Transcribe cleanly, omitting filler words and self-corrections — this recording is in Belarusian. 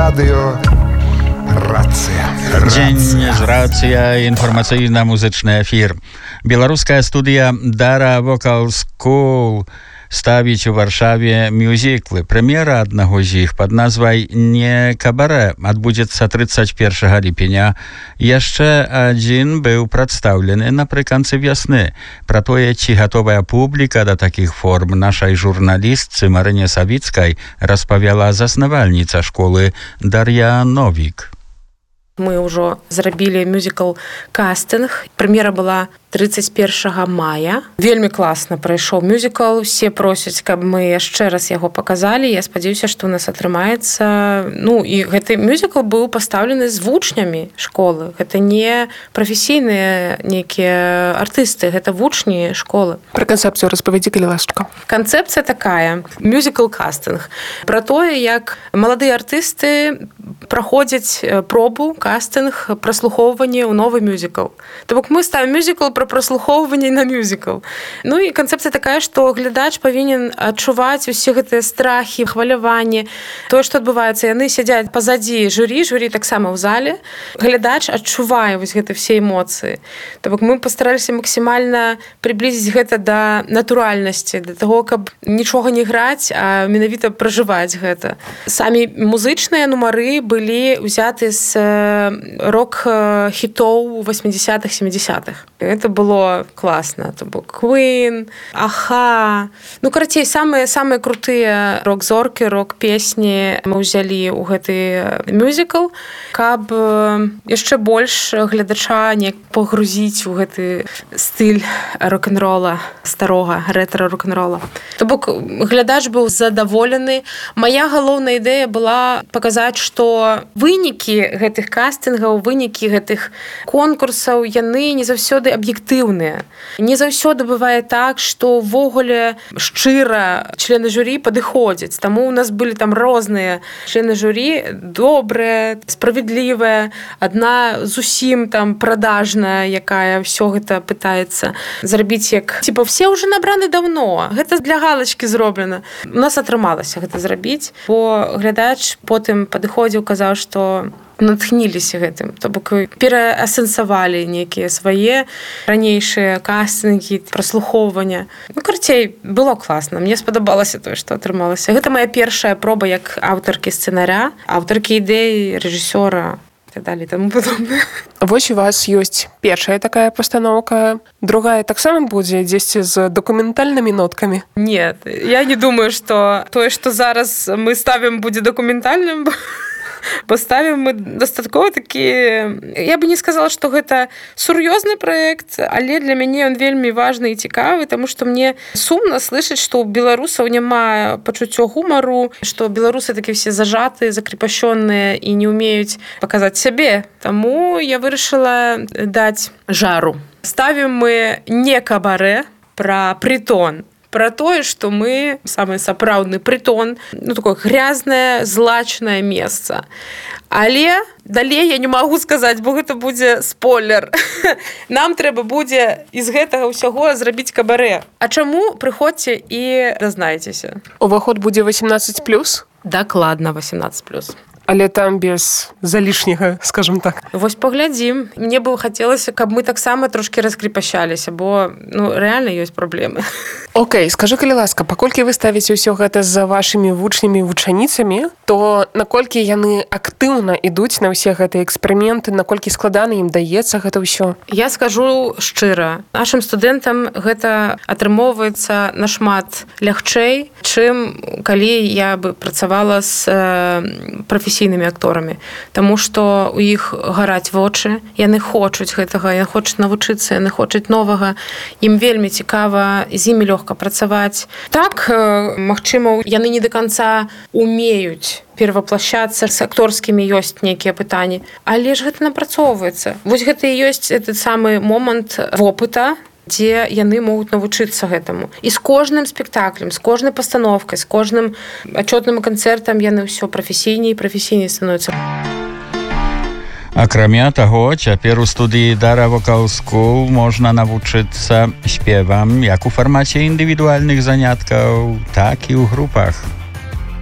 радыё Рацыя. Дзень з рацыя, інфармацыйна-музычны эфір. Беларуская студыя Dara Vocal School ставіць у Варшаве мюзіклы. Прэм'ера аднаго з іх пад назвай «Не кабарэ» адбудзецца 31 ліпеня. Яшчэ адзін быў прадстаўлены напрыканцы вясны. Пра тое, ці гатовая публіка да такіх форм, нашай журналістцы Марыне Савіцкай распавяла заснавальніца школы Дар'я Новік. Мы ўжо зрабілі мюзікл-кастынг. Прэм'ера была 31 мая. Вельмі класна прайшоў мюзікл. Усе просяць, каб мы яшчэ раз яго паказалі. Я спадзяюся, што ў нас атрымаецца. І гэты мюзікл быў пастаўлены з вучнямі школы. Гэта не прафесійныя нейкія артысты, гэта вучні школы. Пра канцэпцыю распавядзі, калі ласка. Канцэпцыя такая. Мюзікл-кастынг. Пра тое, як маладыя артысты праходзяць пробу, кастынг, праслухоўванне ў новы мюзікл. То бок мы ставім мюзікл пра праслухоўванне на мюзікл. І канцэпцыя такая, што глядач павінен адчуваць усе гэтыя страхі, хваляванні. Тое, што адбываецца, яны сядзяць пазадзі журі таксама ў зале. Глядач адчувае вось гэты все эмоцыі. То бок мы пастараліся максімальна прыблізіць гэта да натуральнасці, да таго, каб нічога не граць, а менавіта пражываць гэта. Самі музычныя нумары былі ўзяты з рок-хітоў 80-х, 70-х. Это было класна. Это был Queen, Аха. Карацей, самыя крутыя рок-зоркі, рок-песні мы ўзялі ў гэты мюзікл, каб яшчэ больш гледача не пагрузіць у гэты стыль рок-н-рола, старога рэтра-рок-н-рола. То бок глядач быў задаволены. Мая галоўная ідэя была паказаць, што вынікі гэтых кастынгаў, вынікі гэтых конкурсаў, яны не заўсёды аб'ектыўныя. Не заўсёды бывае так, што ўвогуле шчыра члены журі падыходзяць. Таму ў нас былі там розныя члены журі, добрыя, справядлівыя, адна зусім там прадажная, якая ўсё гэта пытаецца зрабіць як... все ўжо набраны даўно. Гэта для галачкі зроблена. У нас атрымалася гэта зрабіць, бо глядач потым падыходзіў, казаў, што натхніліся гэтым. То бок пераасэнсавалі нейкія свае ранейшыя кастынгі, праслухоўвання. Карацей, было класна. Мне спадабалася тое, што атрымалася. Гэта моя першая проба як аўтаркі сцэнаря, аўтаркі ідэй, рэжысёра і так далее, таму падобнае. Вось у вас ёсць першая такая пастаноўка, другая таксама будзе дзесьці з дакументальнымі ноткамі? Нет, я не думаю, што тое, што зараз мы ставім, будзе дакументальным. Поставім мы дастаткова такі... Я бы не сказала, што гэта сур'ёзны праект, але для мяне ён вельмі важны і цікавы, таму што мне сумна слышаць, што ў беларусаў няма пачуццё гумару, што беларусы такі все зажатыя, закрепашённыя і не ўмеюць паказаць сябе. Таму я вырашыла даць жару. Ставім мы не кабарэ, пра прытон. Пра тое, што мы самы сапраўдны прытон, такое грязнае, злачнае месца. Але далей я не магу сказаць, бо гэта будзе спойлер. Нам трэба будзе з гэтага ўсяго зрабіць кабарэ. А чаму? Прыходзьце і дазнайцеся. Уваход будзе 18+? Дакладна 18+. Але там без залішняга, скажем так. Вось паглядзім. Мне бы хацелася, каб мы таксама трошкі раскрепашаліся, бо рэальна ёсць праблемы. Окей, скажы, калі ласка, паколькі вы ставіце ўсё гэта за вашымі вучнямі вучаніцамі, то наколькі яны актыўна ідуць на ўсе гэтыя эксперыменты, наколькі складана ім даецца гэта ўсё? Я скажу шчыра, нашым студэнтам гэта атрымоўваецца нашмат лягчэй, чым калі я бы працавала з прафесійнымі акторамі. Таму што у іх гараць вочы, яны хочуць гэтага, яны хочуць навучыцца, яны хочуць новага, ім вельмі цікава, з імі лёгка працаваць. Так, магчыма, яны не да канца умеюць пераваплашацца, з акторскімі ёсць нейкія пытанні, але ж гэта напрацоўваецца. Вось гэта і ёсць этот самы момант вопыта, дзе яны могуць навучыцца гэтаму. І з кожным спектаклем, з кожнай пастановкай, з кожным адчётным канцэртам яны ўсё прафесійней і прафесійней становяцца. Акрамя таго, цяпер у студыі Dara Vocal School можна навучыцца спевам як у фармаце індывідуальных заняткаў, так і ў групах.